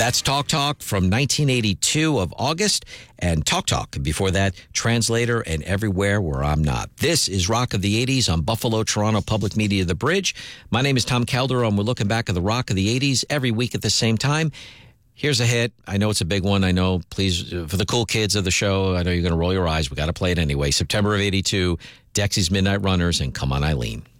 That's Talk Talk from 1982 of August, and Talk Talk before that, Translator and Everywhere Where I'm Not. This is Rock of the 80s on Buffalo, Toronto Public Media, The Bridge. My name is Tom Calderon. We're looking back at the Rock of the 80s every week at the same time. Here's a hit. I know it's a big one. I know, please, for the cool kids of the show, I know you're going to roll your eyes. We got to play it anyway. September of 82, Dexy's Midnight Runners and Come On Eileen.